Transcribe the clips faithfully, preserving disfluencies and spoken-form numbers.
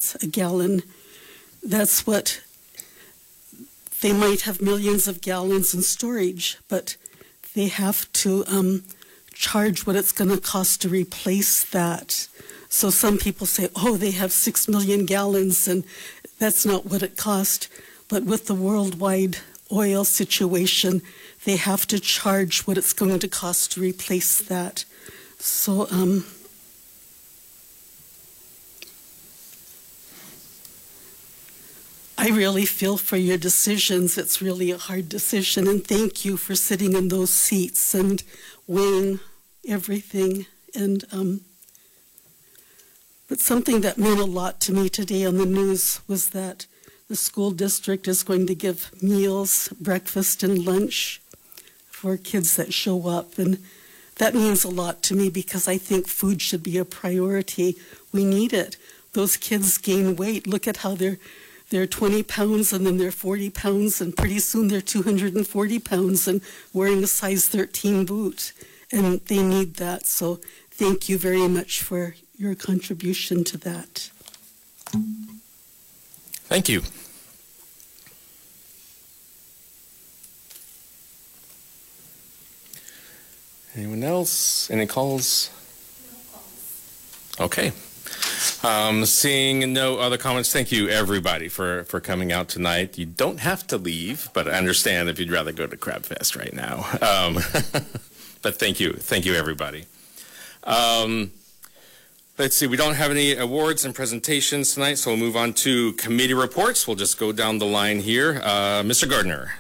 dollars a gallon. That's what, they might have millions of gallons in storage, but they have to um, charge what it's going to cost to replace that. So some people say, oh, they have six million gallons, and that's not what it cost. But with the worldwide oil situation, they have to charge what it's going to cost to replace that. So, um, I really feel for your decisions. It's really a hard decision, and thank you for sitting in those seats and weighing everything. And um, but something that meant a lot to me today on the news was that the school district is going to give meals, breakfast, and lunch for kids that show up, and that means a lot to me because I think food should be a priority. We need it. Those kids gain weight. Look at how they're They're twenty pounds, and then they're forty pounds, and pretty soon they're two hundred forty pounds and wearing a size thirteen boot. And they need that. So thank you very much for your contribution to that. Thank you. Anyone else? Any calls? No calls. Okay. Um, seeing no other comments, thank you everybody for, for coming out tonight. You don't have to leave, but I understand if you'd rather go to Crab Fest right now. Um, but thank you. Thank you everybody. Um, let's see, we don't have any awards and presentations tonight, so we'll move on to committee reports. We'll just go down the line here. Uh, Mister Gardner.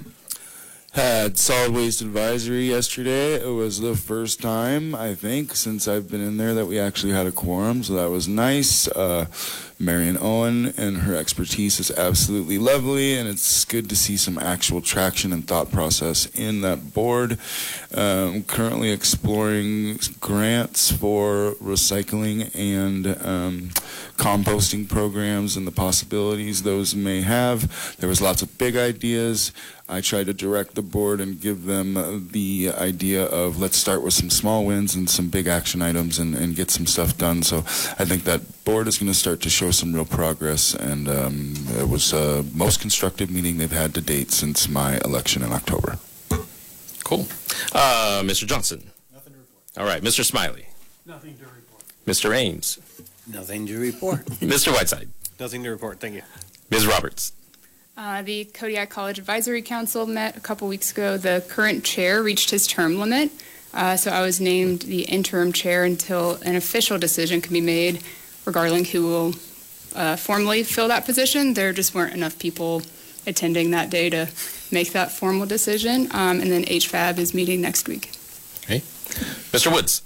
Had Solid Waste Advisory yesterday. It was the first time, I think, since I've been in there that we actually had a quorum, so that was nice. Uh, Marion Owen and her expertise is absolutely lovely, and it's good to see some actual traction and thought process in that board. Um, currently exploring grants for recycling and um, composting programs and the possibilities those may have. There was lots of big ideas. I tried to direct the board and give them uh, the idea of let's start with some small wins and some big action items and, and get some stuff done. So I think that board is going to start to show some real progress, and um, it was the uh, most constructive meeting they've had to date since my election in October. Cool. Uh, Mister Johnson. Nothing to report. All right. Mister Smiley. Nothing to report. Mister Ames. Nothing to report. Mister Whiteside. Nothing to report. Thank you. Miz Roberts. Uh, the Kodiak College Advisory Council met a couple weeks ago. The current chair reached his term limit, uh, so I was named the interim chair until an official decision can be made regarding who will uh, formally fill that position. There just weren't enough people attending that day to make that formal decision, um, and then H F A B is meeting next week. Okay. Mister Woods.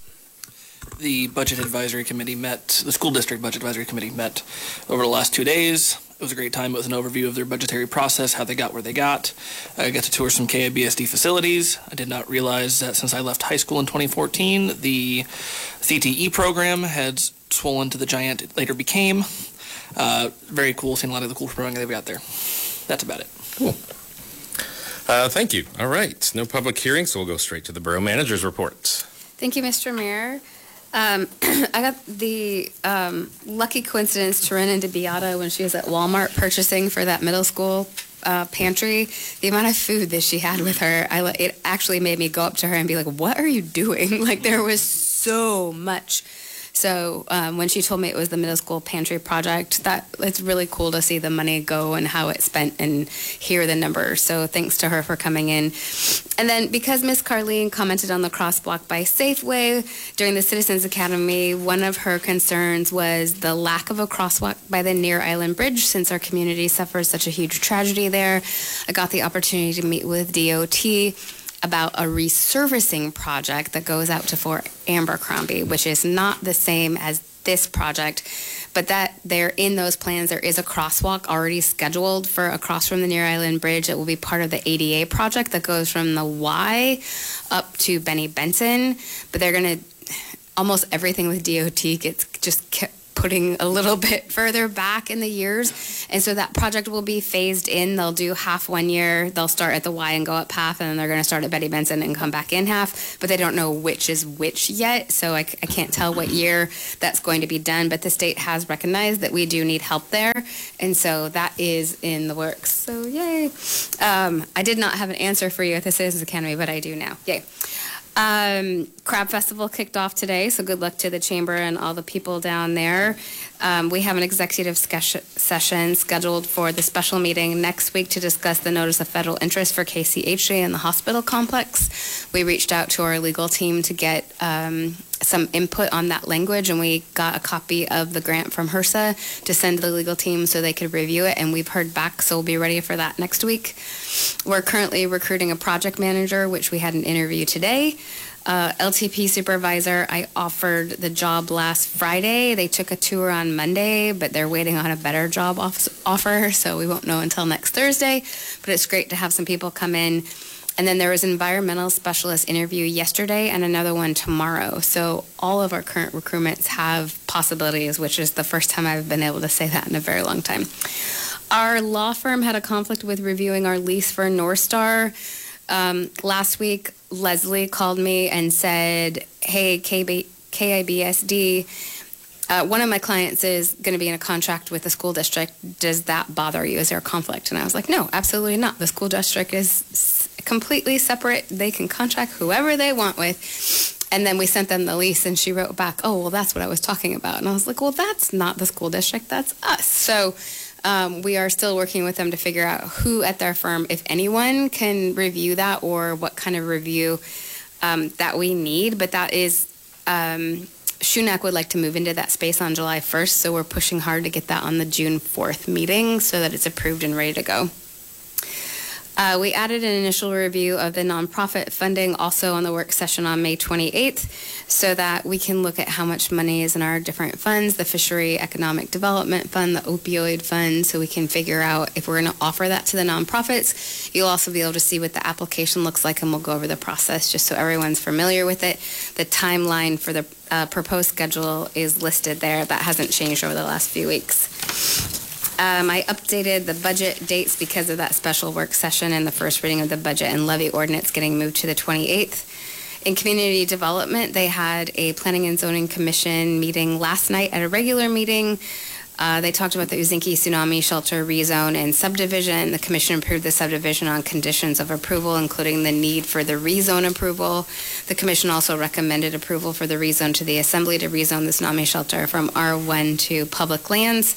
The Budget Advisory Committee met, the School District Budget Advisory Committee met over the last two days. It was a great time. It was an overview of their budgetary process, how they got where they got. I got to tour some K I B S D facilities. I did not realize that since I left high school in twenty fourteen, the C T E program had swollen to the giant it later became. Uh, very cool, seeing a lot of the cool programming they've got there. That's about it. Cool. Uh, thank you. All right. No public hearing, so we'll go straight to the Borough Manager's report. Thank you, Mister Mayor. Um, I got the um, lucky coincidence to run into Beata when she was at Walmart purchasing for that middle school uh, pantry. The amount of food that she had with her, I, it actually made me go up to her and be like, what are you doing? Like, there was so much. So um, when she told me it was the middle school pantry project, that it's really cool to see the money go and how it's spent and hear the numbers. So thanks to her for coming in. And then because Miz Carleen commented on the crosswalk by Safeway during the Citizens Academy, one of her concerns was the lack of a crosswalk by the Near Island Bridge since our community suffers such a huge tragedy there. I got the opportunity to meet with D O T about a resurfacing project that goes out to Fort Abercrombie, which is not the same as this project, but that there in those plans there is a crosswalk already scheduled for across from the Near Island Bridge. It will be part of the A D A project that goes from the Y up to Benny Benson, but they're going to, almost everything with D O T gets just putting a little bit further back in the years. And so that project will be phased in. They'll do half one year. They'll start at the Y and go up half, and then they're going to start at Betty Benson and come back in half. But they don't know which is which yet, so I, I can't tell what year that's going to be done. But the state has recognized that we do need help there, and so that is in the works. So yay. Um, I did not have an answer for you at the Citizens Academy, but I do now. Yay. Um, Crab Festival kicked off today, so good luck to the chamber and all the people down there. Um, we have an executive session scheduled for the special meeting next week to discuss the notice of federal interest for K C H D and the hospital complex. We reached out to our legal team to get um, some input on that language, and we got a copy of the grant from HRSA to send to the legal team so they could review it, and we've heard back, so we'll be ready for that next week. We're currently recruiting a project manager, which we had an interview today. Uh, L T P supervisor, I offered the job last Friday. They took a tour on Monday, but they're waiting on a better job off- offer, so we won't know until next Thursday. But it's great to have some people come in. And then there was an environmental specialist interview yesterday and another one tomorrow. So all of our current recruitments have possibilities, which is the first time I've been able to say that in a very long time. Our law firm had a conflict with reviewing our lease for North Star. Um, last week, Leslie called me and said, hey, K B, K I B S D, uh, one of my clients is going to be in a contract with the school district. Does that bother you? Is there a conflict? And I was like, no, absolutely not. The school district is s- completely separate. They can contract whoever they want with. And then we sent them the lease, and she wrote back, oh, well, that's what I was talking about. And I was like, well, that's not the school district. That's us. So Um, we are still working with them to figure out who at their firm, if anyone, can review that or what kind of review um, that we need. But that is, um, Shunak would like to move into that space on July first, so we're pushing hard to get that on the June fourth meeting so that it's approved and ready to go. Uh, we added an initial review of the nonprofit funding also on the work session on May twenty-eighth so that we can look at how much money is in our different funds, the Fishery Economic Development Fund, the Opioid Fund, so we can figure out if we're going to offer that to the nonprofits. You'll also be able to see what the application looks like, and we'll go over the process just so everyone's familiar with it. The timeline for the uh, proposed schedule is listed there. That hasn't changed over the last few weeks. Um, I updated the budget dates because of that special work session and the first reading of the budget and levy ordinance getting moved to the twenty-eighth. In community development, they had a Planning and Zoning Commission meeting last night at a regular meeting. Uh, they talked about the Uzinki Tsunami Shelter rezone and subdivision. The commission approved the subdivision on conditions of approval, including the need for the rezone approval. The commission also recommended approval for the rezone to the assembly to rezone the tsunami shelter from R one to public lands.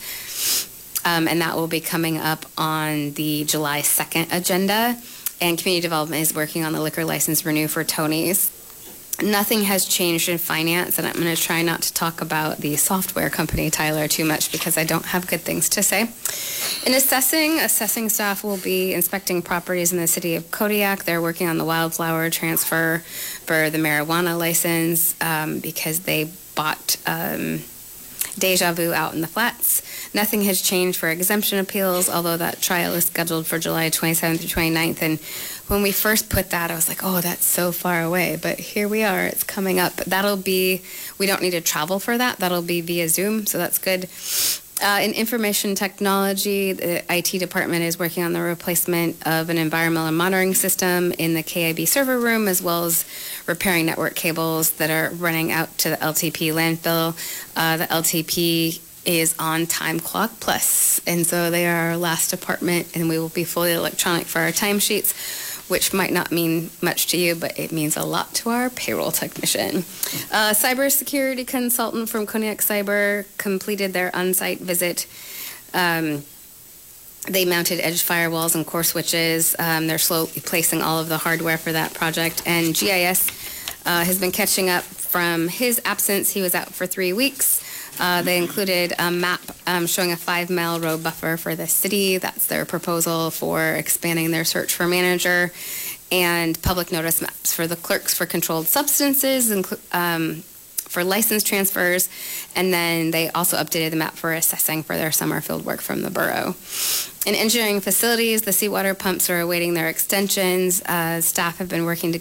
Um, and that will be coming up on the July second agenda. And community development is working on the liquor license renew for Tony's. Nothing has changed in finance, and I'm going to try not to talk about the software company, Tyler, too much because I don't have good things to say. In assessing, assessing staff will be inspecting properties in the city of Kodiak. They're working on the wildflower transfer for the marijuana license um, because they bought um, Deja Vu out in the flats. Nothing has changed for exemption appeals, although that trial is scheduled for July twenty-seventh through twenty-ninth. And when we first put that, I was like, oh, that's so far away. But here we are. It's coming up. That'll be, we don't need to travel for that. That'll be via Zoom, so that's good. Uh, in information technology, the I T department is working on the replacement of an environmental monitoring system in the K I B server room, as well as repairing network cables that are running out to the L T P landfill. Uh, the L T P is on Time Clock Plus, and so they are our last department, and we will be fully electronic for our timesheets, which might not mean much to you, but it means a lot to our payroll technician. Uh, cybersecurity consultant from Kodiak Cyber completed their on-site visit. Um, they mounted edge firewalls and core switches. Um, they're slowly placing all of the hardware for that project. And G I S uh, has been catching up from his absence. He was out for three weeks. Uh, they included a map um, showing a five-mile road buffer for the city. That's their proposal for expanding their search for manager, and public notice maps for the clerks for controlled substances, inclu- um, for license transfers, and then they also updated the map for assessing for their summer field work from the borough. In engineering facilities, the seawater pumps are awaiting their extensions. Uh, staff have been working together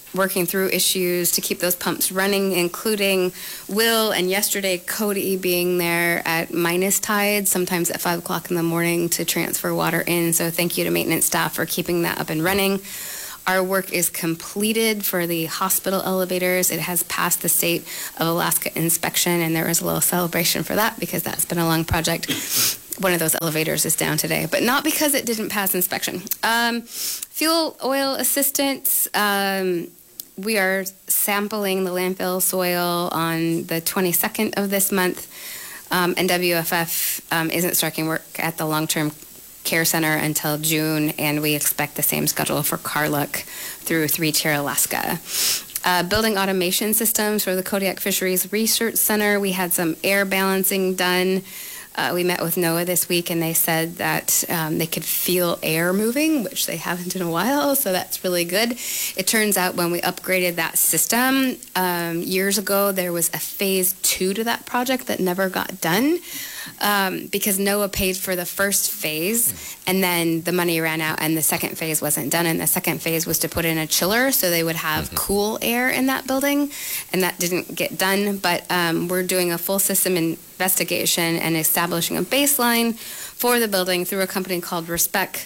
working through issues to keep those pumps running, including Will and yesterday Cody being there at minus tide, sometimes at five o'clock in the morning to transfer water in. So thank you to maintenance staff for keeping that up and running. Our work is completed for the hospital elevators. It has passed the State of Alaska inspection, and there was a little celebration for that because that's been a long project. One of those elevators is down today, but not because it didn't pass inspection. Um, fuel oil assistance, um, we are sampling the landfill soil on the twenty-second of this month, um, and W F F um, isn't starting work at the long-term care center until June, and we expect the same schedule for Carluck through Three Tier Alaska. Uh, building automation systems for the Kodiak Fisheries Research Center. We had some air balancing done. Uh, we met with NOAA this week, and they said that um, they could feel air moving, which they haven't in a while, so that's really good. It turns out when we upgraded that system um, years ago, there was a phase two to that project that never got done um, because NOAA paid for the first phase, and then the money ran out, and the second phase wasn't done, and the second phase was to put in a chiller so they would have mm-hmm. cool air in that building, and that didn't get done, but um, we're doing a full system investigation and establishing a baseline for the building through a company called Respect.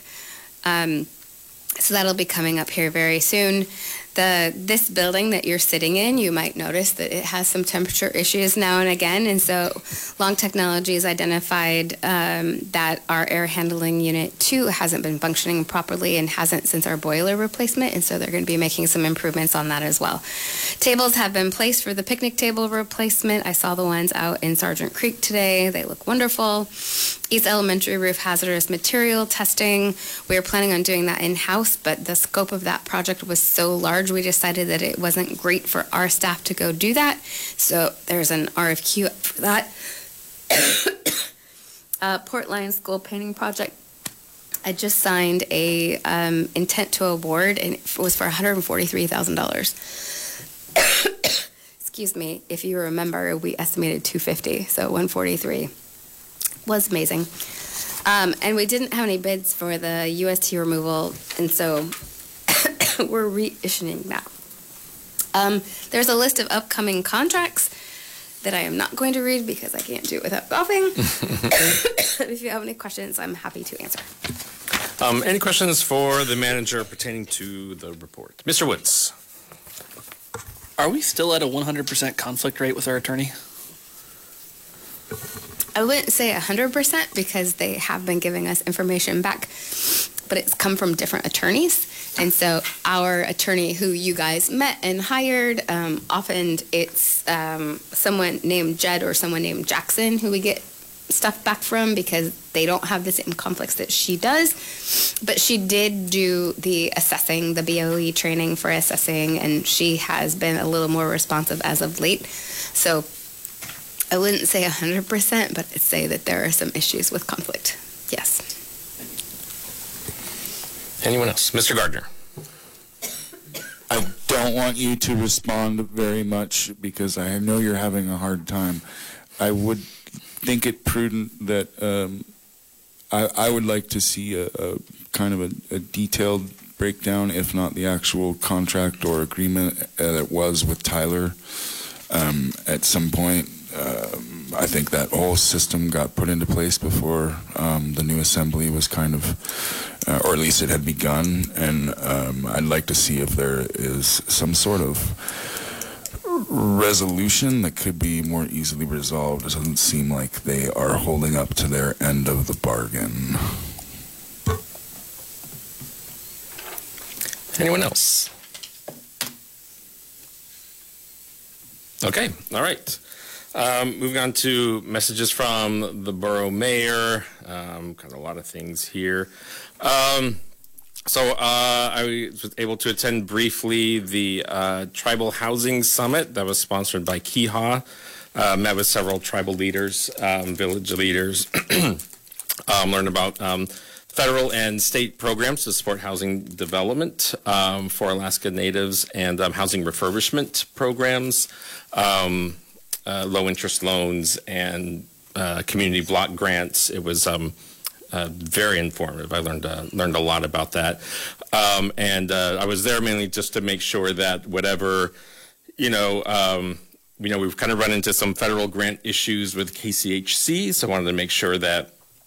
Um, so that'll be coming up here very soon. The this building that you're sitting in, you might notice that it has some temperature issues now and again, and so Long Technologies identified um, that our air handling unit two hasn't been functioning properly and hasn't since our boiler replacement, and so they're going to be making some improvements on that as well. Tables have been placed for the picnic table replacement. I saw the ones out in Sargent Creek today. They look wonderful. East Elementary roof hazardous material testing. We were planning on doing that in-house, but the scope of that project was so large we decided that it wasn't great for our staff to go do that. So there's an R F Q up for that. uh, Port Lions School painting project. I just signed a um, intent to award, and it was for one hundred forty-three thousand dollars. Excuse me. If you remember, we estimated two hundred fifty thousand dollars, so one hundred forty-three was amazing. Um, and we didn't have any bids for the U S T removal, and so we're reissuing that. Um, there's a list of upcoming contracts that I am not going to read because I can't do it without coughing. If you have any questions, I'm happy to answer. Um, any questions for the manager pertaining to the report? Mister Woods. Are we still at a one hundred percent conflict rate with our attorney? I wouldn't say one hundred percent because they have been giving us information back, but it's come from different attorneys. And so our attorney who you guys met and hired, um, often it's um, someone named Jed or someone named Jackson who we get stuff back from because they don't have the same conflicts that she does. But she did do the assessing, the B O E training for assessing, and she has been a little more responsive as of late. So I wouldn't say one hundred percent, but I'd say that there are some issues with conflict. Yes. Anyone else? Mister Gardner. I don't want you to respond very much because I know you're having a hard time. I would think it prudent that um, I, I would like to see a, a kind of a, a detailed breakdown, if not the actual contract or agreement uh, that was with Tyler um, at some point. Um, I think that whole system got put into place before um, the new assembly was kind of, uh, or at least it had begun, and um, I'd like to see if there is some sort of resolution that could be more easily resolved. It doesn't seem like they are holding up to their end of the bargain. Anyone else? Okay, all right. Um, moving on to messages from the borough mayor. Um, got a lot of things here. Um, so uh, I was able to attend briefly the uh, Tribal Housing Summit that was sponsored by Keha. Uh, met with several tribal leaders, um, village leaders, um, learned about um, federal and state programs to support housing development um, for Alaska Natives and um, housing refurbishment programs. Um, Uh, low interest loans and uh, community block grants. It was um, uh, very informative. I learned uh, learned a lot about that, um, and uh, I was there mainly just to make sure that whatever, you know, um, you know, we've kind of run into some federal grant issues with K C H C, so I wanted to make sure that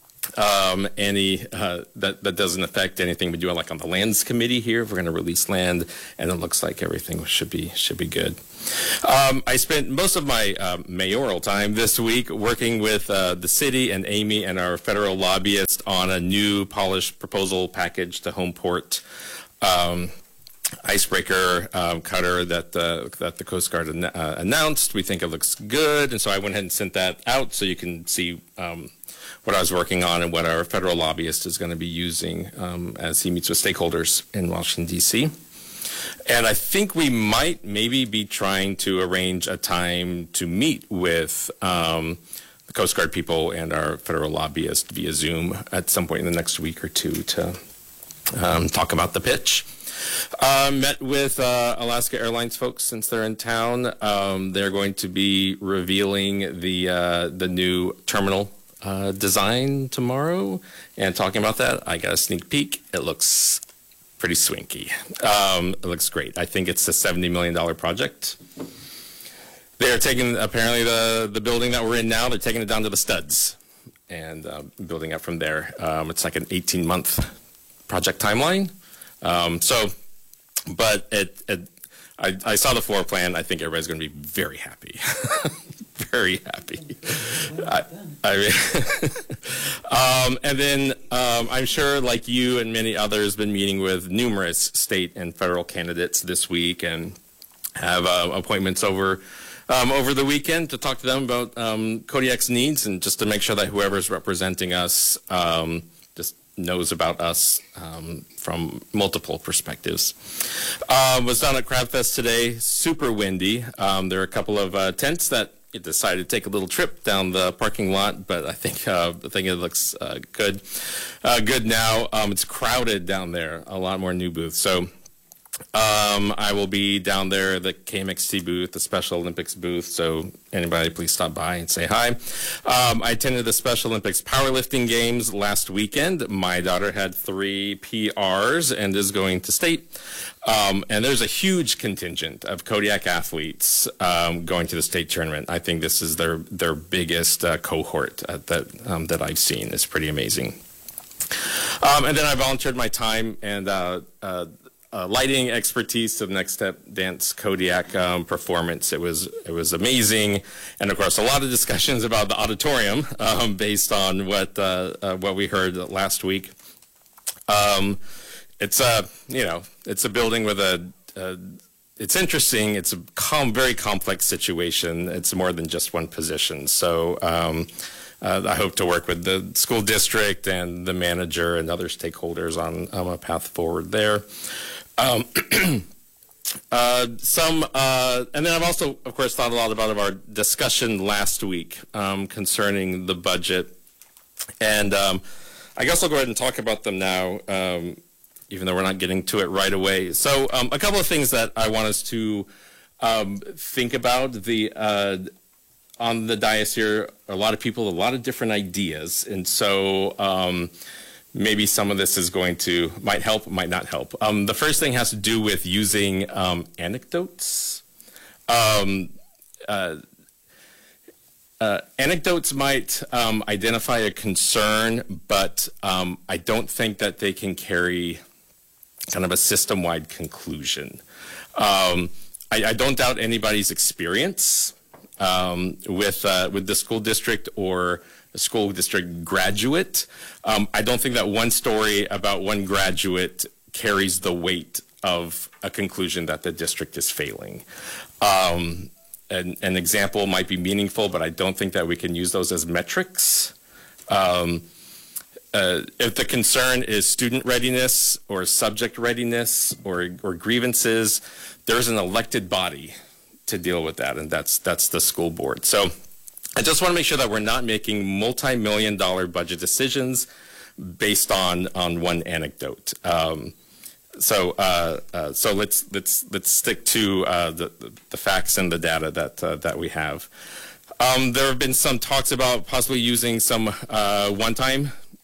um, any uh, that that doesn't affect anything we do, like on the lands committee here. If we're going to release land, and it looks like everything should be should be good. Um, I spent most of my uh, mayoral time this week working with uh, the city and Amy and our federal lobbyist on a new polished proposal package to Homeport um, icebreaker um, cutter that the that the Coast Guard an uh, announced. We think it looks good, and so I went ahead and sent that out so you can see um, what I was working on and what our federal lobbyist is going to be using um, as he meets with stakeholders in Washington, D C And I think we might maybe be trying to arrange a time to meet with um, the Coast Guard people and our federal lobbyist via Zoom at some point in the next week or two to um, talk about the pitch. Uh, met with uh, Alaska Airlines folks since they're in town. Um, they're going to be revealing the uh, the new terminal uh, design tomorrow and talking about that. I got a sneak peek. It looks pretty swanky. Um, it looks great. I think it's a seventy million dollar project. They're taking, apparently, the, the building that we're in now, they're taking it down to the studs and uh, building up from there. Um, it's like an eighteen month project timeline. Um, so, but it, it I, I saw the floor plan. I think everybody's going to be very happy. Very happy. I, I mean, um, and then um, I'm sure, like you and many others, been meeting with numerous state and federal candidates this week and have uh, appointments over um, over the weekend to talk to them about um, Kodiak's needs and just to make sure that whoever's representing us um, just knows about us um, from multiple perspectives. Uh, was down at Crab Fest today, super windy. Um, there are a couple of uh, tents that decided to take a little trip down the parking lot, but I think uh, I think it looks uh, good. Uh, good now. Um, it's crowded down there. A lot more new booths. So um, I will be down there, the K M X T booth, the Special Olympics booth. So anybody, please stop by and say hi. Um, I attended the Special Olympics powerlifting games last weekend. My daughter had three P Rs and is going to state. Um, and there's a huge contingent of Kodiak athletes um, going to the state tournament. I think this is their their biggest uh, cohort uh, that um, that I've seen. It's pretty amazing. Um, and then I volunteered my time and uh, uh, uh, lighting expertise to the Next Step Dance Kodiak um, performance. It was it was amazing, and of course a lot of discussions about the auditorium um, based on what uh, uh, what we heard last week. Um, It's a, you know, it's a building with a, a it's interesting. It's a com very complex situation. It's more than just one position. So um, uh, I hope to work with the school district and the manager and other stakeholders on, on a path forward there. Um, uh, some, uh, and then I've also, of course, thought a lot about our discussion last week um, concerning the budget. And um, I guess I'll go ahead and talk about them now. Um, even though we're not getting to it right away. So um, a couple of things that I want us to um, think about. The uh, on the dais here, a lot of people, a lot of different ideas. And so um, maybe some of this is going to, might help, might not help. Um, the first thing has to do with using um, anecdotes. Um, uh, Uh, anecdotes might um, identify a concern, but um, I don't think that they can carry kind of a system-wide conclusion. Um, I, I don't doubt anybody's experience um, with uh, with the school district or a school district graduate. Um, I don't think that one story about one graduate carries the weight of a conclusion that the district is failing. Um, An, an example might be meaningful, but I don't think that we can use those as metrics. Um, uh, if the concern is student readiness or subject readiness or, or grievances, there's an elected body to deal with that, and that's that's the school board. So I just want to make sure that we're not making multi-million dollar budget decisions based on on one anecdote. Um, So, uh, uh, so let's let's let's stick to uh, the, the the facts and the data that uh, that we have. Um, there have been some talks about possibly using some uh, one-time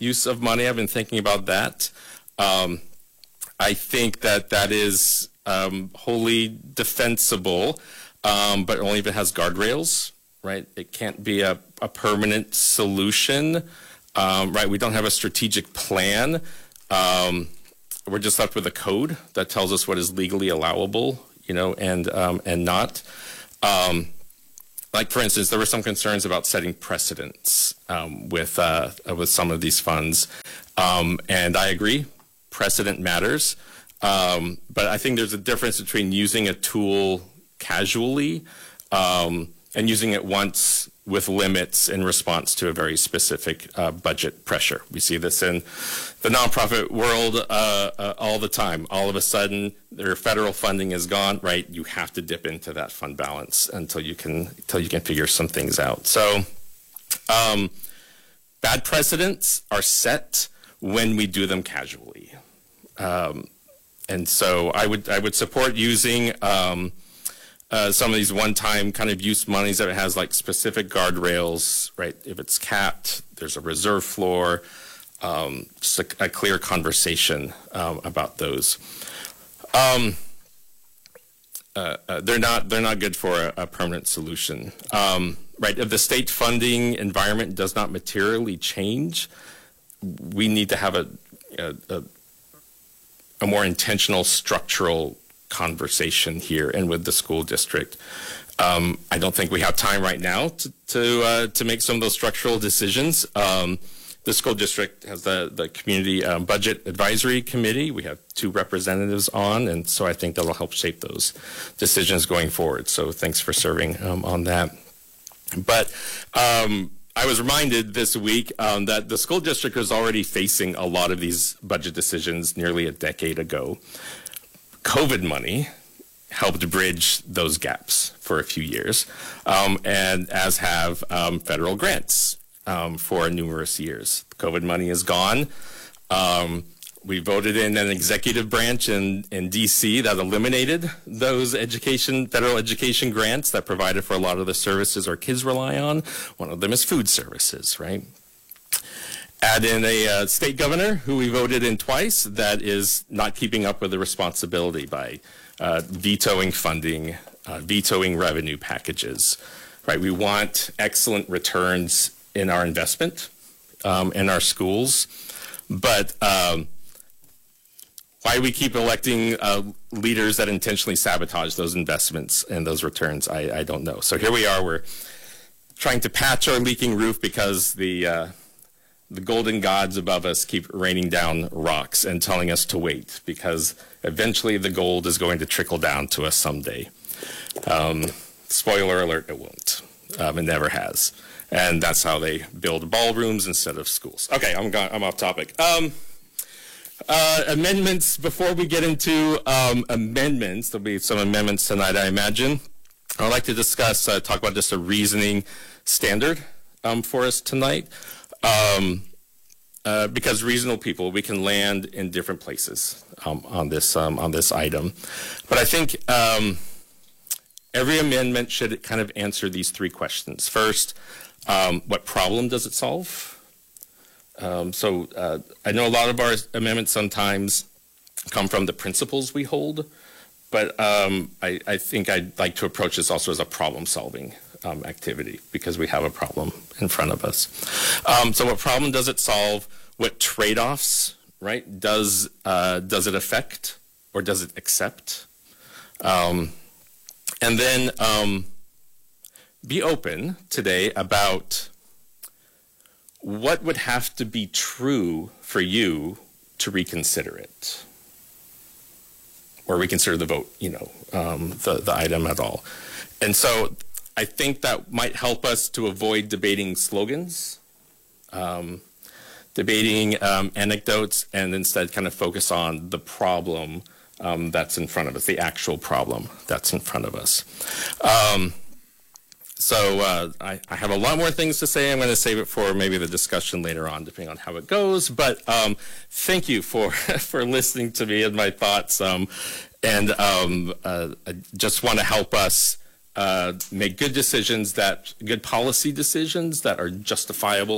use of money. I've been thinking about that. Um, I think that that is um, wholly defensible, um, but only if it has guardrails, right? It can't be a, a permanent solution, um, right? We don't have a strategic plan. Um, we're just left with a code that tells us what is legally allowable, you know, and um, and not. Um, like, for instance, there were some concerns about setting precedents um, with uh, with some of these funds, um, and I agree, precedent matters. Um, but I think there's a difference between using a tool casually um, and using it once with limits in response to a very specific uh, budget pressure. We see this in the nonprofit world uh, uh, all the time. All of a sudden, their federal funding is gone, right? You have to dip into that fund balance until you can until you can figure some things out. So, um, bad precedents are set when we do them casually, um, and so I would I would support using. Um, Uh, some of these one-time kind of use monies that it has like specific guardrails, right? If it's capped, there's a reserve floor, um, just a, a clear conversation um, about those. Um, uh, uh, they're not they're not good for a, a permanent solution, um, right? If the state funding environment does not materially change, we need to have a a, a, a more intentional structural conversation here and with the school district. Um, I don't think we have time right now to to, uh, to make some of those structural decisions. Um, the school district has the, the Community um, Budget Advisory Committee. We have two representatives on, and so I think that'll help shape those decisions going forward. So thanks for serving um, on that. But um, I was reminded this week um, that the school district was already facing a lot of these budget decisions nearly a decade ago. COVID money helped bridge those gaps for a few years, um, and as have um, federal grants um, for numerous years. COVID money is gone. Um, we voted in an executive branch in, in D C that eliminated those education, federal education grants that provided for a lot of the services our kids rely on. One of them is food services, right? Add in a uh, state governor who we voted in twice that is not keeping up with the responsibility by uh, vetoing funding, uh, vetoing revenue packages, right? We want excellent returns in our investment um, in our schools, but um, why we keep electing uh, leaders that intentionally sabotage those investments and those returns, I, I don't know. So here we are, we're trying to patch our leaking roof because the uh, the golden gods above us keep raining down rocks and telling us to wait because eventually the gold is going to trickle down to us someday. Um, spoiler alert, it won't. Um, it never has. And that's how they build ballrooms instead of schools. Okay, I'm, gone, I'm off topic. Um, uh, amendments, before we get into um, amendments, there'll be some amendments tonight, I imagine. I'd like to discuss, uh, talk about just a reasoning standard um, for us tonight. Um, uh, because reasonable people, we can land in different places um, on this um, on this item. But I think um, every amendment should kind of answer these three questions. First, um, what problem does it solve? Um, so uh, I know a lot of our amendments sometimes come from the principles we hold, but um, I, I think I'd like to approach this also as a problem-solving Um, activity because we have a problem in front of us. Um, so what problem does it solve? What trade-offs, right, does, uh, does it affect or does it accept? Um, and then um, be open today about what would have to be true for you to reconsider it or reconsider the vote, you know, um, the, the item at all. And so I think that might help us to avoid debating slogans, um, debating um, anecdotes, and instead kind of focus on the problem um, that's in front of us, the actual problem that's in front of us. Um, so uh, I, I have a lot more things to say. I'm going to save it for maybe the discussion later on, depending on how it goes. But um, thank you for, for listening to me and my thoughts. Um, and um, uh, I just want to help us Uh, make good decisions, that good policy decisions that are justifiable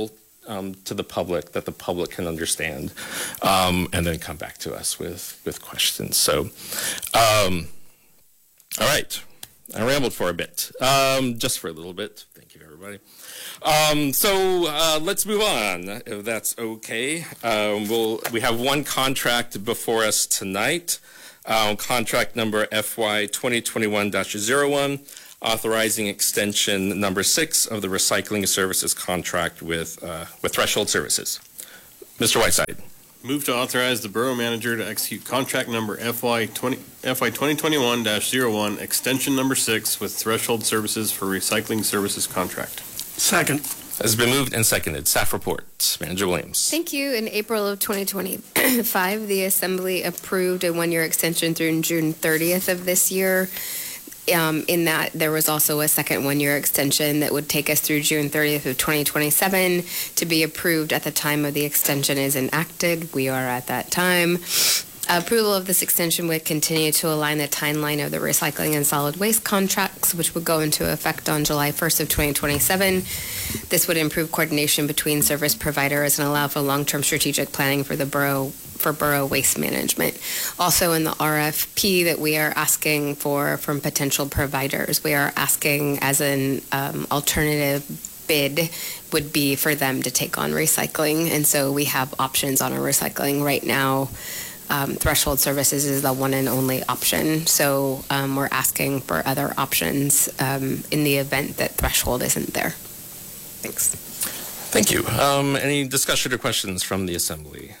um, to the public that the public can understand, um, and then come back to us with, with questions. So, um, all right. I rambled for a bit, um, just for a little bit. Thank you, everybody. Um, so uh, let's move on, if that's okay. Um, we'll, we have one contract before us tonight, uh, contract number F Y twenty twenty-one dash zero one, authorizing extension number six of the recycling services contract with, uh, with Threshold Services. Mister Whiteside. Move to authorize the borough manager to execute contract number F Y twenty F Y twenty twenty-one dash zero one, extension number six with Threshold Services for recycling services contract. Second. Has been moved and seconded. Staff report. Manager Williams. Thank you. In April of twenty twenty-five, the Assembly approved a one-year extension through June thirtieth of this year. Um, in that, there was also a second one-year extension that would take us through June thirtieth of twenty twenty-seven to be approved at the time of the extension is enacted. We are at that time. Approval of this extension would continue to align the timeline of the recycling and solid waste contracts, which would go into effect on July first of twenty twenty-seven. This would improve coordination between service providers and allow for long-term strategic planning for the borough for borough waste management. Also in the R F P that we are asking for from potential providers, we are asking as an um, alternative bid would be for them to take on recycling. And so we have options on our recycling right now. Um, Threshold Services is the one and only option. So um, we're asking for other options um, in the event that Threshold isn't there. Thanks. Thank you. Um, any discussion or questions from the Assembly?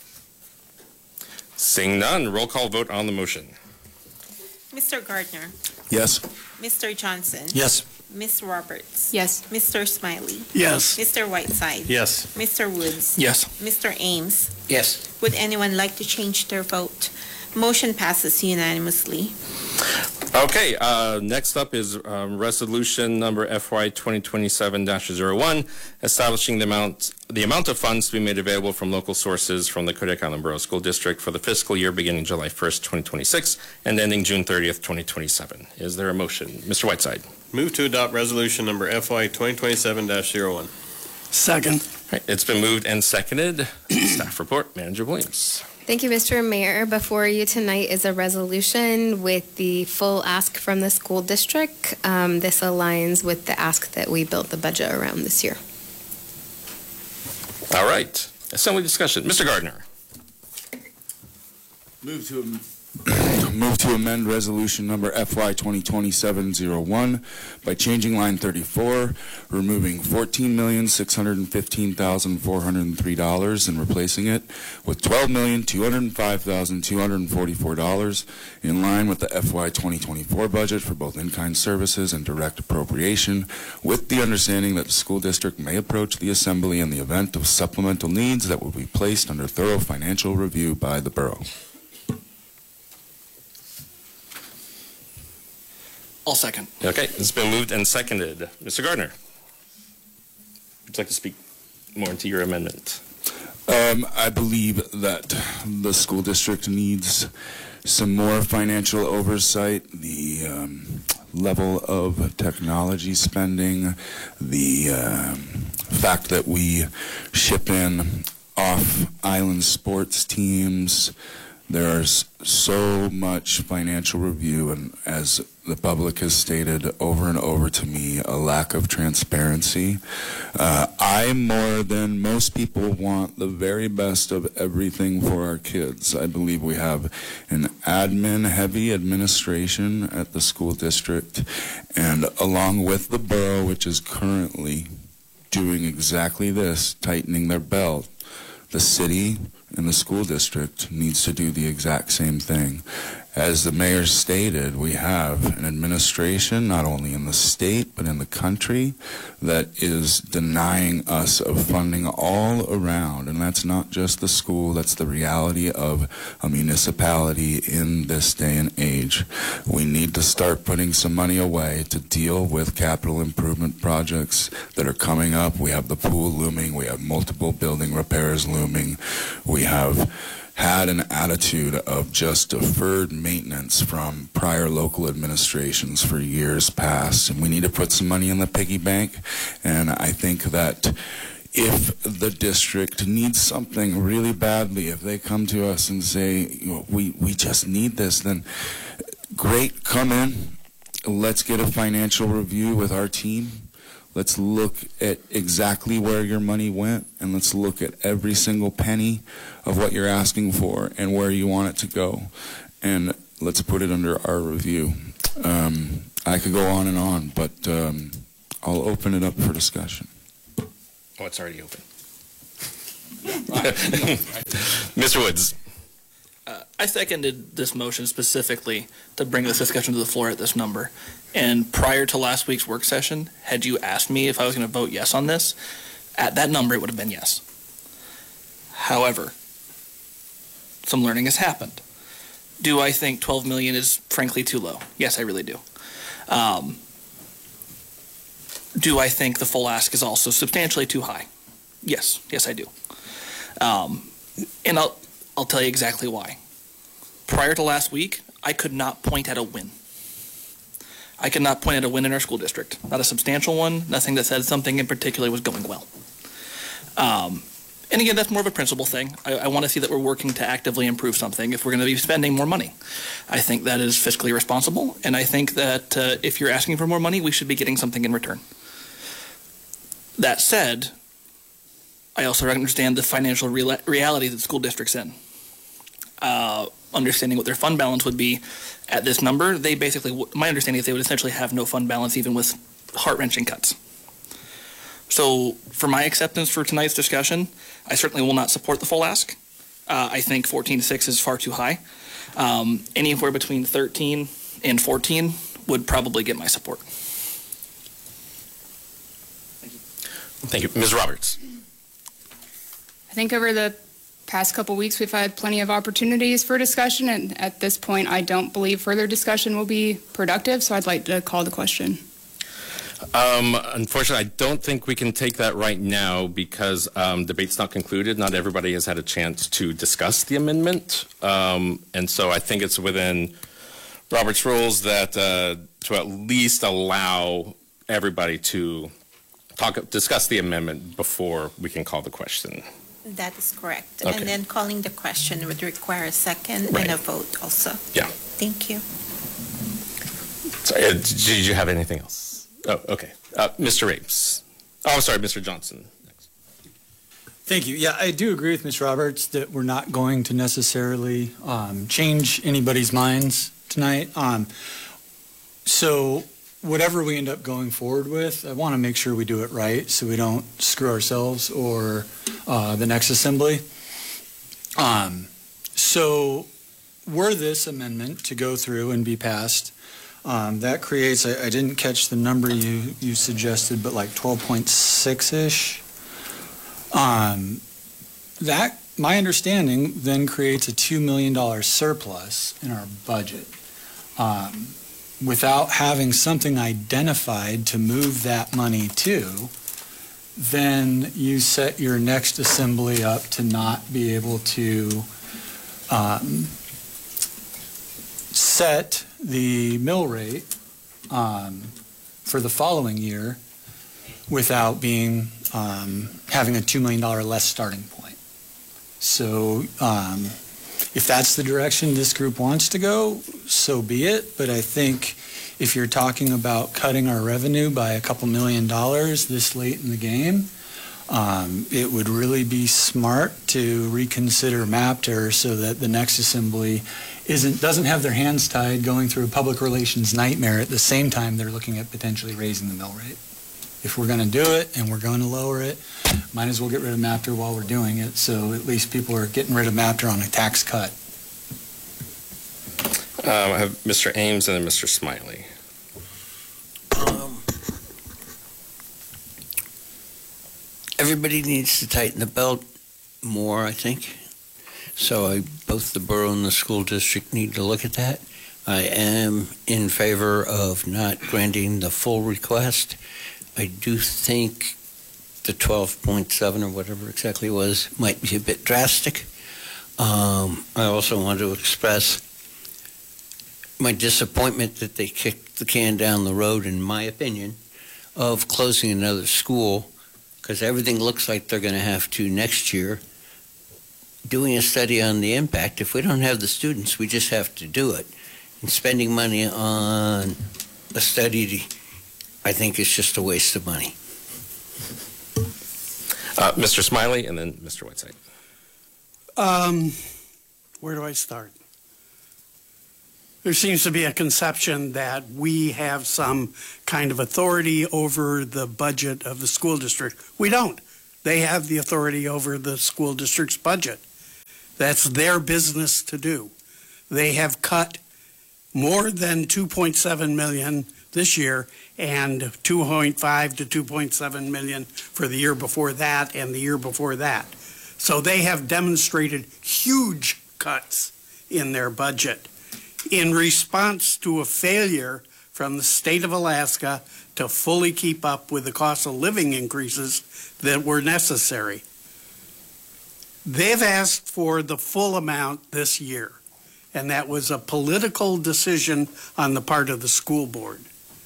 Seeing none, roll call vote on the motion. Mister Gardner. Yes. Mister Johnson. Yes. Miss Roberts. Yes. Mister Smiley. Yes. Mister Whiteside. Yes. Mister Woods. Yes. Mister Ames. Yes. Would anyone like to change their vote? Motion passes unanimously. Okay, uh, next up is um, resolution number F Y twenty twenty-seven dash zero one, establishing the amount the amount of funds to be made available from local sources from the Kodiak Island Borough School District for the fiscal year beginning July first, twenty twenty-six, and ending June thirtieth, twenty twenty-seven. Is there a motion? Mister Whiteside. Move to adopt resolution number F Y twenty twenty-seven dash zero one. Second. All right, it's been moved and seconded. Staff report, Manager Williams. Thank you, Mister Mayor. Before you tonight is a resolution with the full ask from the school district. Um, this aligns with the ask that we built the budget around this year. All right, assembly discussion. Mister Gardner. Move to move to amend resolution number F Y twenty twenty-seven dash zero one by changing line thirty-four, removing fourteen million six hundred fifteen thousand four hundred three dollars and replacing it with twelve million two hundred five thousand two hundred forty-four dollars, in line with the F Y twenty twenty-four budget for both in-kind services and direct appropriation, with the understanding that the school district may approach the assembly in the event of supplemental needs that will be placed under thorough financial review by the borough. I'll second. Okay, it's been moved and seconded. Mister Gardner, would you like to speak more into your amendment? Um, I believe that the school district needs some more financial oversight, the um, level of technology spending, the um, fact that we ship in off-island sports teams. There's so much financial review, and as the public has stated over and over to me, a lack of transparency. Uh, I, more than most people, want the very best of everything for our kids. I believe we have an admin-heavy administration at the school district, and along with the borough, which is currently doing exactly this, tightening their belt, the city and the school district needs to do the exact same thing. As the mayor stated, we have an administration, not only in the state, but in the country, that is denying us of funding all around. And that's not just the school, that's the reality of a municipality in this day and age. We need to start putting some money away to deal with capital improvement projects that are coming up. We have the pool looming, we have multiple building repairs looming, we have had an attitude of just deferred maintenance from prior local administrations for years past, and we need to put some money in the piggy bank. And I think that if the district needs something really badly, if they come to us and say, you know, we, we just need this, then great, come in. Let's get a financial review with our team. Let's look at exactly where your money went, and let's look at every single penny of what you're asking for and where you want it to go. And let's put it under our review. Um, I could go on and on, but um, I'll open it up for discussion. Oh, it's already open. Mister Woods. Uh, I seconded this motion specifically to bring this discussion to the floor at this number. And prior to last week's work session, had you asked me if I was going to vote yes on this, at that number it would have been yes. However, some learning has happened. Do I think twelve million dollars is frankly too low? Yes, I really do. Um, do I think the full ask is also substantially too high? Yes, yes I do. Um, and I'll I'll tell you exactly why. Prior to last week, I could not point at a win. I could not point at a win in our school district. Not a substantial one, nothing that said something in particular was going well. Um, and again, that's more of a principle thing. I, I want to see that we're working to actively improve something if we're going to be spending more money. I think that is fiscally responsible, and I think that uh, if you're asking for more money, we should be getting something in return. That said, I also understand the financial real reality that the school district's in. Uh, understanding what their fund balance would be at this number, they basically, my understanding is they would essentially have no fund balance even with heart-wrenching cuts. So for my acceptance for tonight's discussion, I certainly will not support the full ask. Uh, I think fourteen six is far too high. Um, anywhere between thirteen and fourteen would probably get my support. Thank you. Miz Roberts. I think over the past couple weeks, we've had plenty of opportunities for discussion, and at this point, I don't believe further discussion will be productive, so I'd like to call the question. Um, unfortunately, I don't think we can take that right now because um, debate's not concluded. Not everybody has had a chance to discuss the amendment, um, and so I think it's within Robert's rules that uh, to at least allow everybody to talk, discuss the amendment before we can call the question. That is correct. Okay. And then calling the question would require a second Right. and a vote also. Yeah. Thank you. Sorry, uh, did you have anything else? Oh, okay. Uh, Mister Rapes. Oh, I'm sorry, Mister Johnson. Next. Thank you. Yeah, I do agree with Miz Roberts that we're not going to necessarily um, change anybody's minds tonight. Um, so whatever we end up going forward with, I want to make sure we do it right so we don't screw ourselves or uh, the next assembly. Um, so were this amendment to go through and be passed, um, that creates, I, I didn't catch the number you, you suggested, but like twelve point six-ish. Um, that, my understanding, then creates a two million dollars surplus in our budget. Um, without having something identified to move that money to, then you set your next assembly up to not be able to um, set the mill rate um, for the following year without being um, having a two million dollars less starting point. So um, if that's the direction this group wants to go, so be it. But I think if you're talking about cutting our revenue by a couple million dollars this late in the game, um, it would really be smart to reconsider MAPTR so that the next assembly isn't doesn't have their hands tied going through a public relations nightmare at the same time they're looking at potentially raising the mill rate. If we're going to do it and we're going to lower it, might as well get rid of MAPTR while we're doing it, so at least people are getting rid of MAPTR on a tax cut. Um, I have Mister Ames and then Mister Smiley. Um, everybody needs to tighten the belt more, I think. So I, both the borough and the school district need to look at that. I am in favor of not granting the full request. I do think the twelve point seven or whatever exactly it was might be a bit drastic. Um, I also want to express my disappointment that they kicked the can down the road, in my opinion, of closing another school because everything looks like they're going to have to next year, doing a study on the impact. If we don't have the students, we just have to do it. And spending money on a study, I think, is just a waste of money. Uh, Mister Smiley, and then Mister Whiteside. Um, where do I start? There seems to be a conception that we have some kind of authority over the budget of the school district. We don't. They have the authority over the school district's budget. That's their business to do. They have cut more than two point seven million dollars this year and two point five to two point seven million dollars for the year before that and the year before that. So they have demonstrated huge cuts in their budget in response to a failure from the state of Alaska to fully keep up with the cost of living increases that were necessary. They've asked for the full amount this year, and that was a political decision on the part of the school board.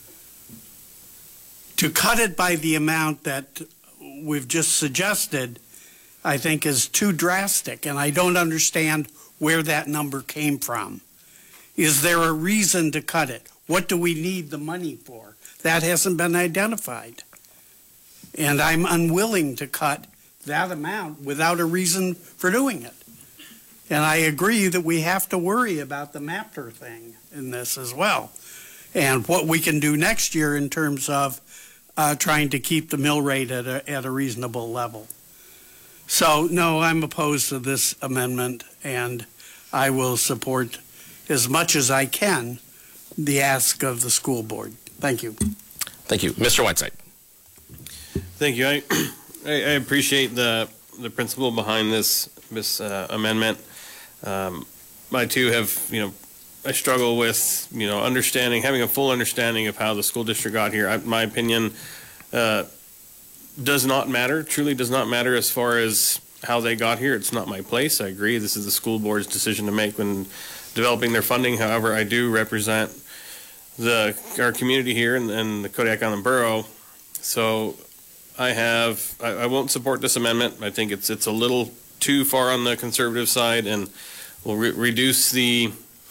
To cut it by the amount that we've just suggested, I think is too drastic, and I don't understand where that number came from. Is there a reason to cut it? What do we need the money for? That hasn't been identified. And I'm unwilling to cut that amount without a reason for doing it. And I agree that we have to worry about the MAPTR thing in this as well, and what we can do next year in terms of uh, trying to keep the mill rate at a, at a reasonable level. So, no, I'm opposed to this amendment, and I will support as much as I can the ask of the school board. Thank you. Thank you. Mister Whiteside. Thank you. I, I I appreciate the the principle behind this this uh, amendment. Um, I too have, you know, I struggle with, you know, understanding, having a full understanding of how the school district got here. I, my opinion uh, does not matter, truly does not matter as far as how they got here. It's not my place. I agree. This is the school board's decision to make when developing their funding. However, I do represent the our community here and, and the Kodiak Island Borough. So I have, I, I won't support this amendment. I think it's it's a little too far on the conservative side, and will re reduce the,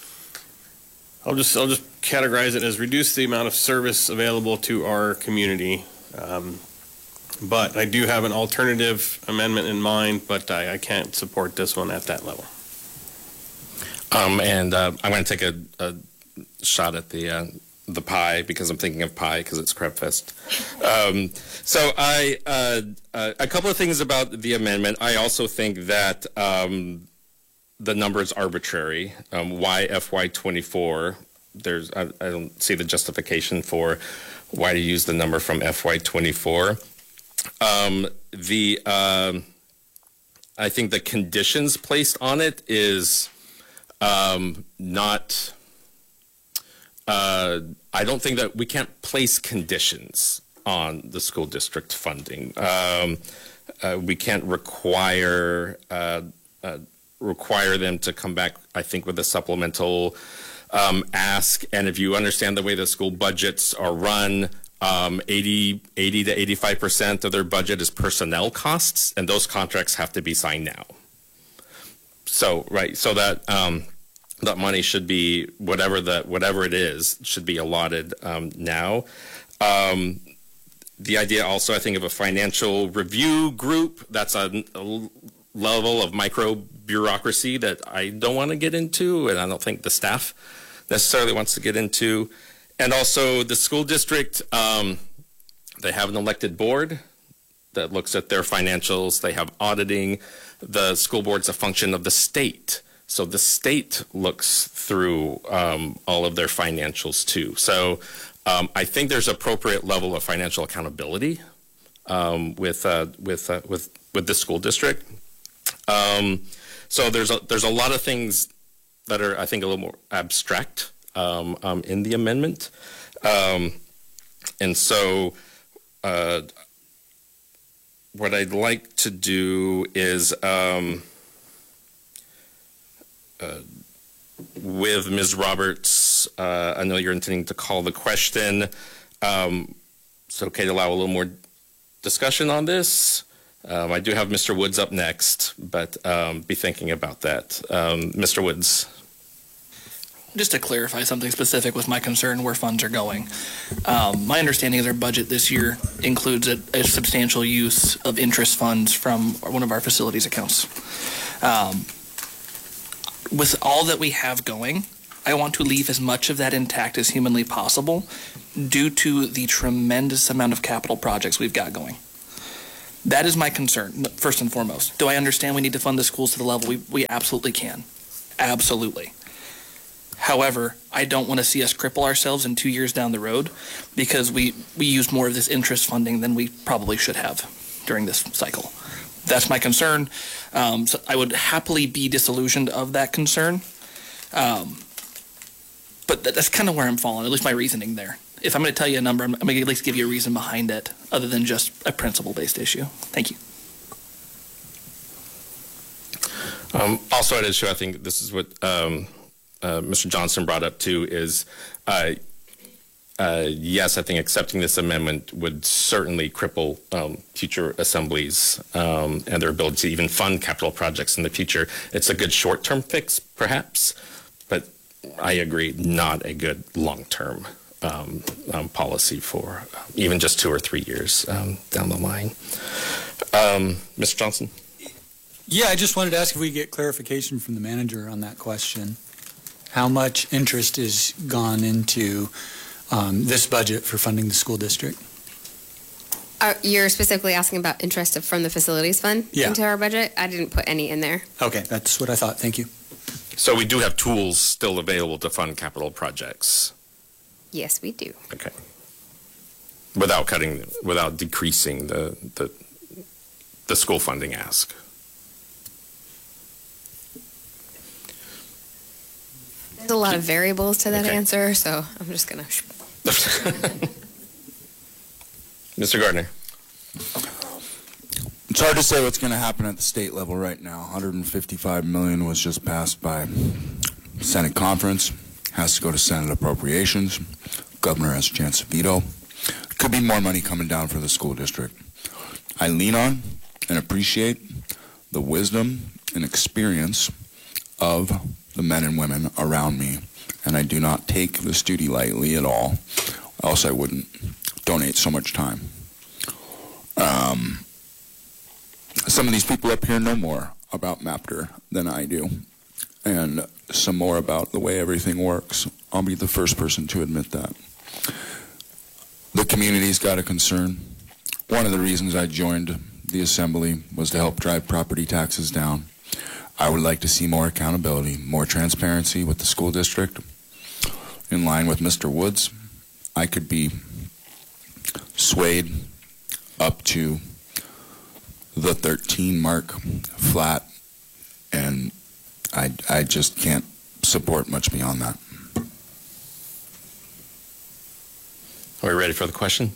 I'll just I'll just categorize it as reduce the amount of service available to our community. Um, but I do have an alternative amendment in mind, but I, I can't support this one at that level. Um, and uh, I'm going to take a, a shot at the uh, the pie because I'm thinking of pie because it's Crab Fest. Um, so I uh, uh, a couple of things about the amendment. I also think that um, the number is arbitrary. Um, why F Y twenty-four? There's I, I don't see the justification for why to use the number from F Y twenty-four. Um, the uh, I think the conditions placed on it is um, not. Uh, I don't think that we can't place conditions on the school district funding. Um, uh, we can't require uh, uh, require them to come back, I think, with a supplemental um, ask. And if you understand the way the school budgets are run, um, eighty, eighty to eighty-five percent of their budget is personnel costs, and those contracts have to be signed now. So, right, so that um, that money should be, whatever the whatever it is, should be allotted um, now. Um, the idea also, I think, of a financial review group, that's a, a level of micro bureaucracy that I don't want to get into, and I don't think the staff necessarily wants to get into. And also the school district, um, they have an elected board that looks at their financials. They have auditing. The school board's a function of the state. So the state looks through um, all of their financials too. So um, I think there's appropriate level of financial accountability um, with uh, with uh, with with the school district. Um, so there's a, there's a lot of things that are, I think, a little more abstract um, um, in the amendment, um, and so uh, what I'd like to do is. Um, Uh, with Miz Roberts, uh, I know you're intending to call the question. Um, it's okay to allow a little more discussion on this? Um, I do have Mister Woods up next, but um, be thinking about that. Um, Mister Woods. Just to clarify something specific with my concern where funds are going. Um, my understanding is our budget this year includes a, a substantial use of interest funds from one of our facilities accounts. Um, with all that we have going, I want to leave as much of that intact as humanly possible due to the tremendous amount of capital projects we've got going. That is my concern, first and foremost. Do I understand we need to fund the schools to the level we, we absolutely can? Absolutely. However, I don't want to see us cripple ourselves in two years down the road because we, we use more of this interest funding than we probably should have during this cycle. That's my concern. Um, so I would happily be disillusioned of that concern. Um, but that, that's kind of where I'm falling, at least my reasoning there. If I'm going to tell you a number, I'm, I'm going to at least give you a reason behind it other than just a principle-based issue. Thank you. Um, also at issue, I think this is what um, uh, Mister Johnson brought up too, is uh, uh, yes, I think accepting this amendment would certainly cripple um, future assemblies um, and their ability to even fund capital projects in the future. It's a good short-term fix, perhaps, but I agree, not a good long-term um, um, policy for uh, even just two or three years um, down the line. Um, Mister Johnson? Yeah, I just wanted to ask if we get clarification from the manager on that question. How much interest is gone into um, this budget for funding the school district? Are, you're specifically asking about interest from the facilities fund Yeah. into our budget? I didn't put any in there. Okay, that's what I thought. Thank you. So we do have tools still available to fund capital projects. Yes, we do. Okay. Without cutting, without decreasing the the, the school funding ask. There's a lot of variables to that Okay. answer, so I'm just going to... Mister Gardner. It's hard to say what's going to happen at the state level right now. one hundred fifty-five million dollars was just passed by Senate conference. Has to go to Senate appropriations. Governor has a chance to veto. Could be more money coming down for the school district. I lean on and appreciate the wisdom and experience of the men and women around me, and I do not take the duty lightly at all, else I wouldn't donate so much time. Um, some of these people up here know more about MAPTR than I do, and some more about the way everything works. I'll be the first person to admit that. The community's got a concern. One of the reasons I joined the assembly was to help drive property taxes down. I would like to see more accountability, more transparency with the school district. In line with Mister Woods, I could be swayed up to the thirteen mark flat, and I, I just can't support much beyond that. Are we ready for the question?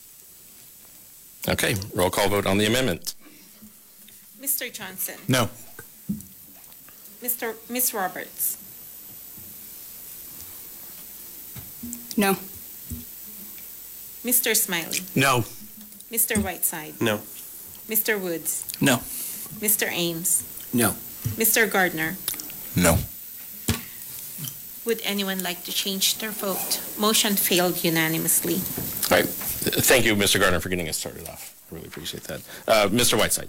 Okay, roll call vote on the amendment. Mister Johnson. No. Mister Miss Roberts. No. Mister Smiley. No. Mister Whiteside. No. Mister Woods. No. Mister Ames. No. Mister Gardner. No. Would anyone like to change their vote? Motion failed unanimously. All right, thank you, Mister Gardner, for getting us started off. I really appreciate that. Uh, Mister Whiteside.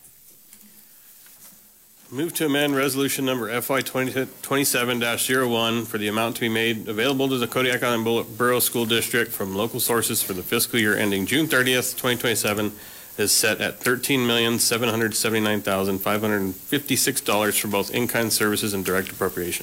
Move to amend resolution number F Y twenty-seven dash zero one for the amount to be made available to the Kodiak Island Borough School District from local sources for the fiscal year ending June thirtieth, twenty twenty-seven is set at thirteen million, seven hundred seventy-nine thousand, five hundred fifty-six dollars for both in-kind services and direct appropriation.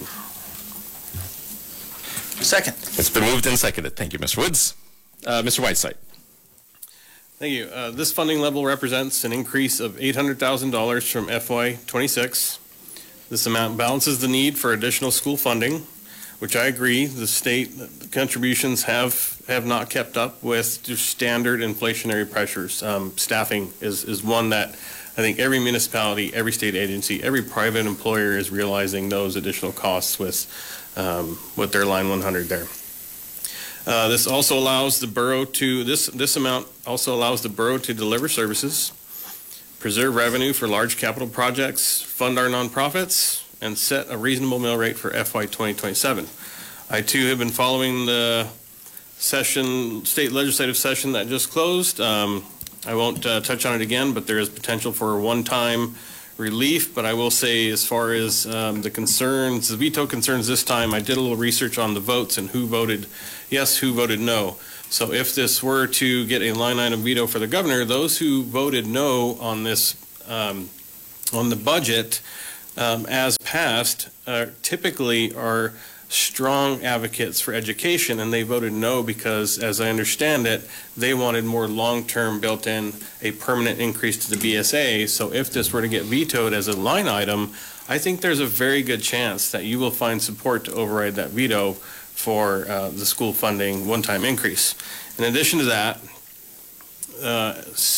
Second. It's been moved and seconded. Thank you, Mister Woods. Uh, Mister Whiteside. Thank you. Uh, this funding level represents an increase of eight hundred thousand dollars from F Y twenty-six. This amount balances the need for additional school funding, which I agree the state contributions have, have not kept up with just standard inflationary pressures. Um, staffing is, is one that I think every municipality, every state agency, every private employer is realizing those additional costs with, um, with their line one hundred there. Uh, this also allows the borough to, this, this amount also allows the borough to deliver services, preserve revenue for large capital projects, fund our nonprofits, and set a reasonable mill rate for F Y twenty twenty-seven. I too have been following the session, state legislative session that just closed. Um, I won't uh, touch on it again, but there is potential for a one-time relief. But I will say, as far as um, the concerns, the veto concerns this time, I did a little research on the votes and who voted yes, who voted no. So if this were to get a line item veto for the governor, those who voted no on this, um, on the budget um, as passed, uh, typically are strong advocates for education, and they voted no because, as I understand it, they wanted more long-term built-in, a permanent increase to the B S A. So if this were to get vetoed as a line item, I think there's a very good chance that you will find support to override that veto for uh, the school funding one-time increase. In addition to that, uh,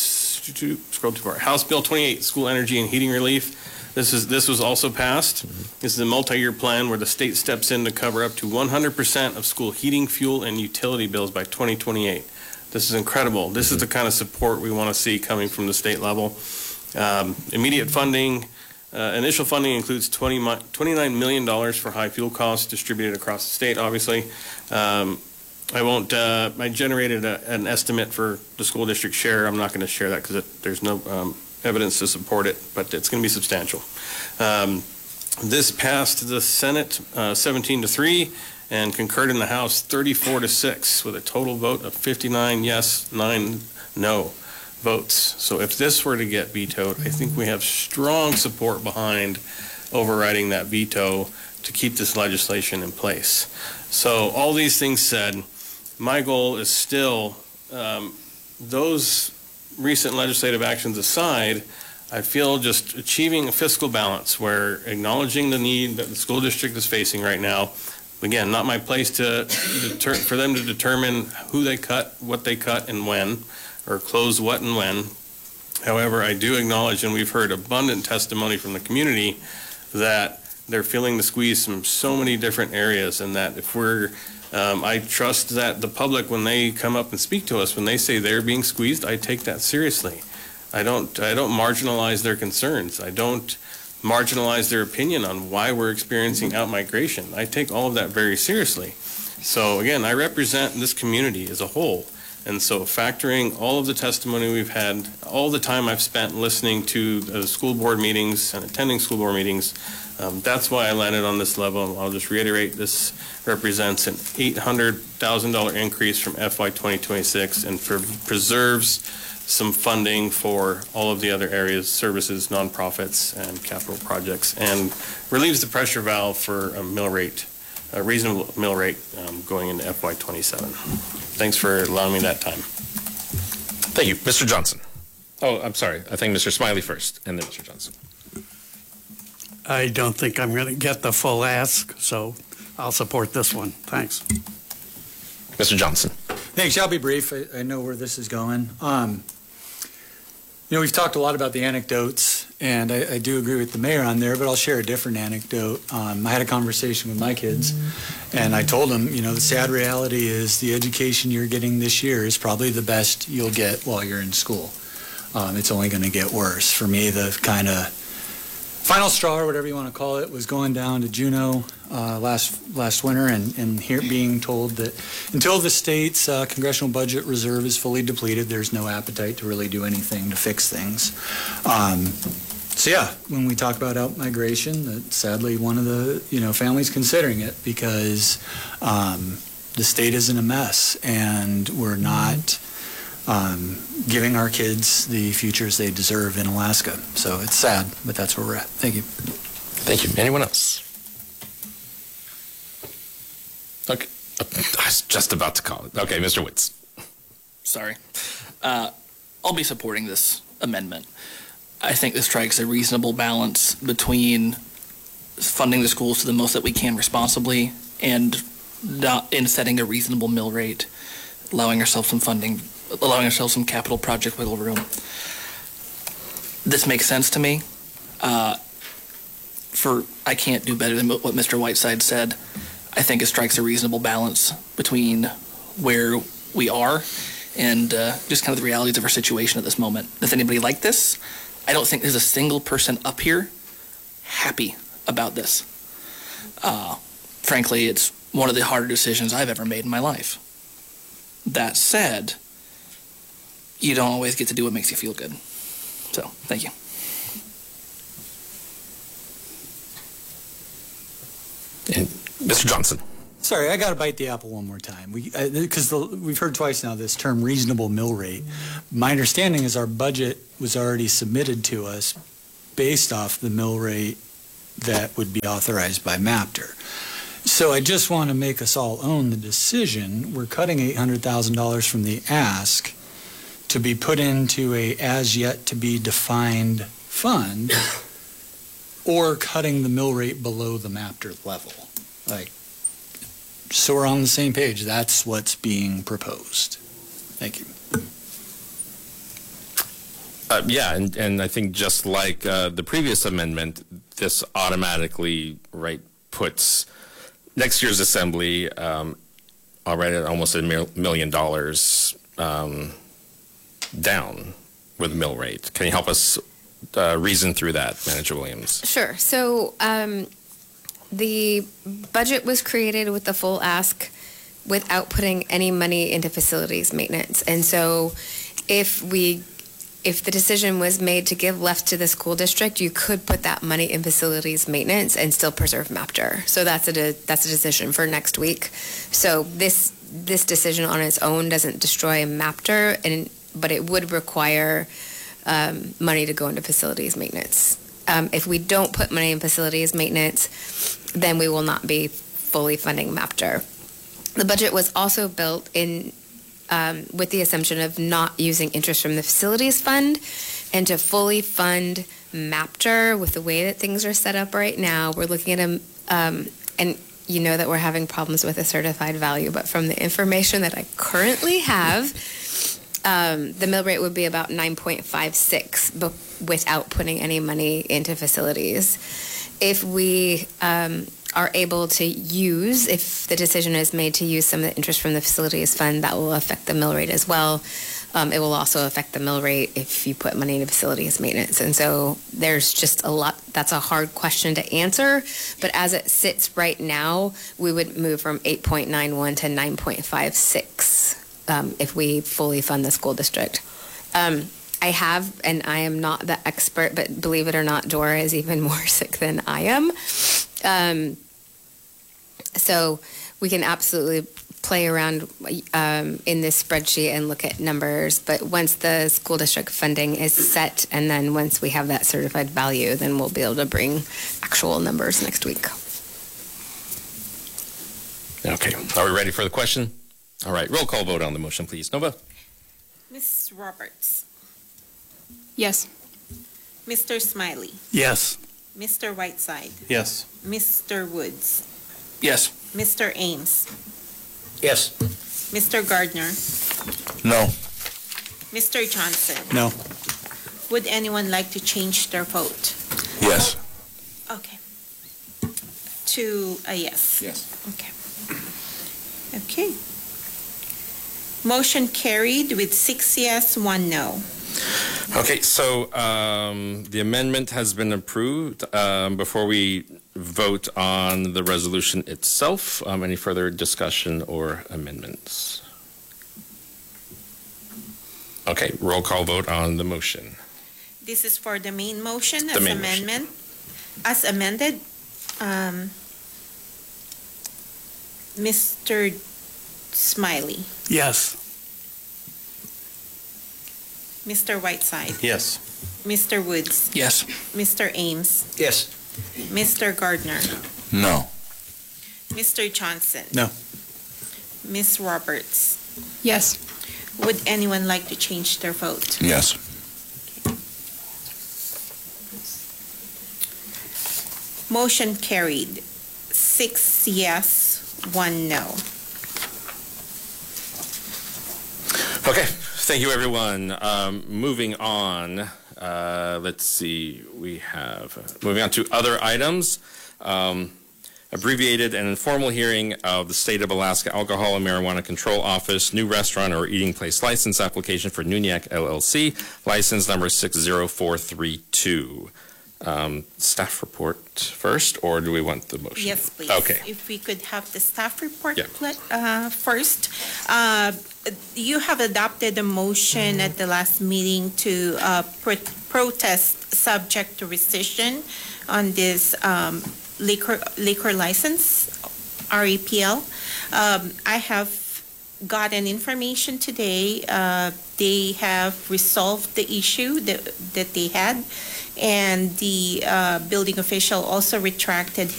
scroll too far, House Bill twenty-eight, school energy and heating relief. This is this was also passed. This is a multi-year plan where the state steps in to cover up to one hundred percent of school heating, fuel, and utility bills by twenty twenty-eight. This is incredible. This is the kind of support we want to see coming from the state level. Um, immediate funding, uh, initial funding includes twenty-nine million dollars for high fuel costs distributed across the state, obviously. Um, I won't, uh, I generated a, an estimate for the school district share. I'm not going to share that because there's no um, evidence to support it, but it's going to be substantial. Um, this passed the Senate uh, seventeen to three and concurred in the House thirty-four to six with a total vote of fifty-nine yes, nine no votes. So if this were to get vetoed, I think we have strong support behind overriding that veto to keep this legislation in place. So all these things said, my goal is still, um, those recent legislative actions aside, I feel just achieving a fiscal balance where acknowledging the need that the school district is facing right now. Again, not my place to deter, for them to determine who they cut, what they cut, and when, or close what and when. However, I do acknowledge, and we've heard abundant testimony from the community, that they're feeling the squeeze from so many different areas, and that if we're Um, I trust that the public, when they come up and speak to us, when they say they're being squeezed, I take that seriously. I don't, I don't marginalize their concerns. I don't marginalize their opinion on why we're experiencing outmigration. I take all of that very seriously. So again, I represent this community as a whole. And so factoring all of the testimony we've had, all the time I've spent listening to the school board meetings and attending school board meetings, um, that's why I landed on this level. I'll just reiterate, this represents an eight hundred thousand dollar increase from F Y twenty twenty-six and for, preserves some funding for all of the other areas, services, nonprofits, and capital projects, and relieves the pressure valve for a mill rate, a reasonable mill rate um, going into F Y twenty-seven. Thanks for allowing me that time. Thank you. Mister Johnson. Oh, I'm sorry. I think Mister Smiley first, and then Mister Johnson. I don't think I'm going to get the full ask, so I'll support this one. Thanks. Mister Johnson. Thanks. I'll be brief. I, I know where this is going. Um, you know, we've talked a lot about the anecdotes, and I, I do agree with the mayor on there, but I'll share a different anecdote. Um, I had a conversation with my kids, and I told them, you know, the sad reality is the education you're getting this year is probably the best you'll get while you're in school. Um, it's only going to get worse. For me, the kind of final straw, or whatever you want to call it, was going down to Juneau uh, last last winter, and, and here being told that until the state's uh, congressional budget reserve is fully depleted, there's no appetite to really do anything to fix things. Um, so yeah, when we talk about out-migration, that sadly one of the you know families considering it because um, the state is in a mess, and we're not Um, giving our kids the futures they deserve in Alaska. So it's sad, but that's where we're at. Thank you. Thank you. Anyone else? Okay. I was just about to call it. Okay, Mister Witz. Sorry. Uh, I'll be supporting this amendment. I think this strikes a reasonable balance between funding the schools to the most that we can responsibly and not in setting a reasonable mill rate, allowing ourselves some funding, allowing ourselves some capital project wiggle room. This makes sense to me. Uh, for I can't do better than what Mister Whiteside said. I think it strikes a reasonable balance between where we are and uh, just kind of the realities of our situation at this moment. Does anybody like this? I don't think there's a single person up here happy about this. Uh, frankly, it's one of the harder decisions I've ever made in my life. That said, you don't always get to do what makes you feel good. So, thank you. And Mister Johnson. Sorry, I got to bite the apple one more time. We because we've heard twice now this term reasonable mill rate. My understanding is our budget was already submitted to us based off the mill rate that would be authorized by MAPTR. So I just want to make us all own the decision. We're cutting eight hundred thousand dollars from the ask to be put into a as yet to be defined fund, or cutting the mill rate below the MAPTR level. Like, so we're on the same page. That's what's being proposed. Thank you. Uh, yeah, and, and I think just like uh, the previous amendment, this automatically right puts next year's assembly um, already at almost a mil million dollars um, down with mill rate. Can you help us uh, reason through that, Manager Williams? Sure. So um, the budget was created with the full ask without putting any money into facilities maintenance. And so if we if the decision was made to give left to the school district, you could put that money in facilities maintenance and still preserve MAPTR. So that's a de that's a decision for next week. So this this decision on its own doesn't destroy MAPTR, and but it would require um, money to go into facilities maintenance. Um, if we don't put money in facilities maintenance, then we will not be fully funding MAPTR. The budget was also built in Um, with the assumption of not using interest from the facilities fund, and to fully fund MAPTR with the way that things are set up right now. We're looking at a, um, and you know that we're having problems with a certified value, but from the information that I currently have, um, the mill rate would be about nine point five six, but without putting any money into facilities. If we um, are able to use, if the decision is made to use some of the interest from the facilities fund, that will affect the mill rate as well. Um, it will also affect the mill rate if you put money into facilities maintenance. And so there's just a lot, that's a hard question to answer, but as it sits right now, we would move from eight point nine one to nine point five six um, if we fully fund the school district. Um, I have, and I am not the expert, but believe it or not, Dora is even more sick than I am. Um, so we can absolutely play around um, in this spreadsheet and look at numbers, but once the school district funding is set, and then once we have that certified value, then we'll be able to bring actual numbers next week. Okay, are we ready for the question? All right, roll call vote on the motion, please. Nova? Miz Roberts. Yes. Mister Smiley. Yes. Mister Whiteside. Yes. Mister Woods. Yes. Mister Ames. Yes. Mister Gardner. No. Mister Johnson. No. Would anyone like to change their vote? Yes. Okay. To a yes. Yes. Okay. Okay. Motion carried with six yes, one no. Okay, so um, the amendment has been approved. Um, before we vote on the resolution itself, um, any further discussion or amendments? Okay, roll call vote on the motion. This is for the main motion The as main amendment. As amended, um, Mister Smiley. Yes. Mister Whiteside. Yes. Mister Woods. Yes. Mister Ames. Yes. Mister Gardner. No. Mister Johnson. No. Miz Roberts. Yes. Would anyone like to change their vote? Yes. Motion carried. Six yes, one no. Okay, thank you, everyone. Um, moving on, uh, let's see, we have, moving on to other items. Um, abbreviated and informal hearing of the State of Alaska Alcohol and Marijuana Control Office new restaurant or eating place license application for Nuniac L L C, license number six zero four three two. Um, staff report first, or do we want the motion? Yes, please. Okay. If we could have the staff report Yeah. pl- uh, first. Uh, You have adopted a motion at the last meeting to uh, pro- protest subject to rescission on this um, liquor liquor license, R E P L. Um, I have gotten information today. Uh, They have resolved the issue that that they had, and the uh, building official also retracted his